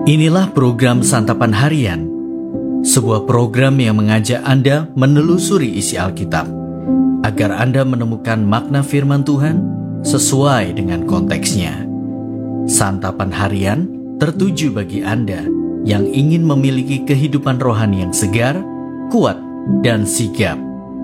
Inilah program Santapan Harian, sebuah program yang mengajak Anda menelusuri isi Alkitab, agar Anda menemukan makna firman Tuhan sesuai dengan konteksnya. Santapan Harian tertuju bagi Anda yang ingin memiliki kehidupan rohani yang segar, kuat, dan sigap.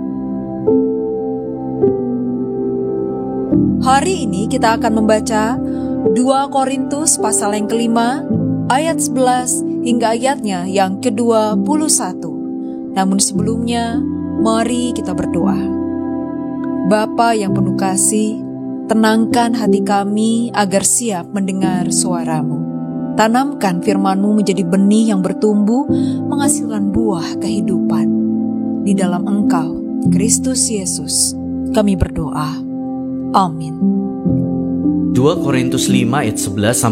Hari ini kita akan membaca 2 Korintus pasal yang kelima, ayat 11 hingga ayatnya yang ke-21. Namun sebelumnya, mari kita berdoa. Bapa yang penuh kasih, tenangkan hati kami agar siap mendengar suara-Mu. Tanamkan firman-Mu menjadi benih yang bertumbuh, menghasilkan buah kehidupan. Di dalam Engkau, Kristus Yesus, kami berdoa. Amin. 2 Korintus 5 ayat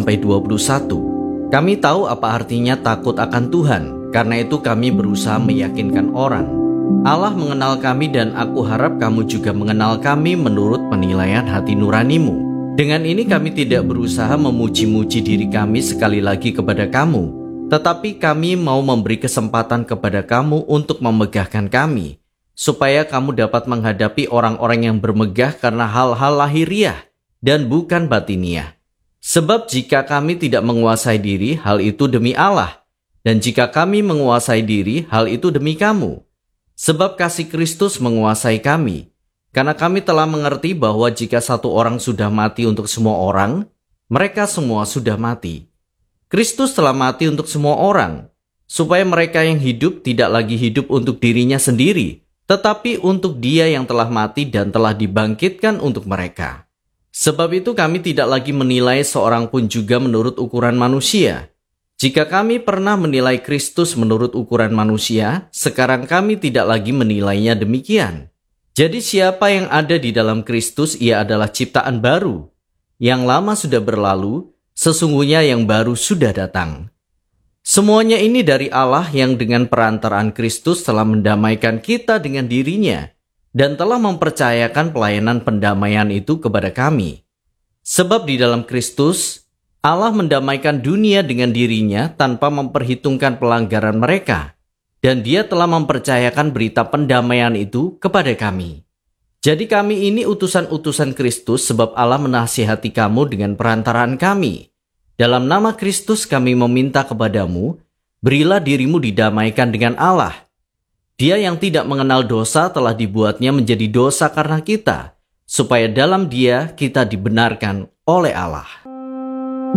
11-21. Kami tahu apa artinya takut akan Tuhan, karena itu kami berusaha meyakinkan orang. Allah mengenal kami dan aku harap kamu juga mengenal kami menurut penilaian hati nuranimu. Dengan ini kami tidak berusaha memuji-muji diri kami sekali lagi kepada kamu, tetapi kami mau memberi kesempatan kepada kamu untuk memegahkan kami, supaya kamu dapat menghadapi orang-orang yang bermegah karena hal-hal lahiriah dan bukan batiniah. Sebab jika kami tidak menguasai diri, hal itu demi Allah. Dan jika kami menguasai diri, hal itu demi kamu. Sebab kasih Kristus menguasai kami. Karena kami telah mengerti bahwa jika satu orang sudah mati untuk semua orang, mereka semua sudah mati. Kristus telah mati untuk semua orang, supaya mereka yang hidup tidak lagi hidup untuk dirinya sendiri, tetapi untuk Dia yang telah mati dan telah dibangkitkan untuk mereka. Sebab itu kami tidak lagi menilai seorang pun juga menurut ukuran manusia. Jika kami pernah menilai Kristus menurut ukuran manusia, sekarang kami tidak lagi menilainya demikian. Jadi siapa yang ada di dalam Kristus, ia adalah ciptaan baru. Yang lama sudah berlalu, sesungguhnya yang baru sudah datang. Semuanya ini dari Allah yang dengan perantaraan Kristus telah mendamaikan kita dengan dirinya, dan telah mempercayakan pelayanan pendamaian itu kepada kami. Sebab di dalam Kristus, Allah mendamaikan dunia dengan dirinya tanpa memperhitungkan pelanggaran mereka, dan Dia telah mempercayakan berita pendamaian itu kepada kami. Jadi kami ini utusan-utusan Kristus sebab Allah menasihati kamu dengan perantaraan kami. Dalam nama Kristus kami meminta kepadamu, berilah dirimu didamaikan dengan Allah. Dia yang tidak mengenal dosa telah dibuatnya menjadi dosa karena kita, supaya dalam Dia kita dibenarkan oleh Allah.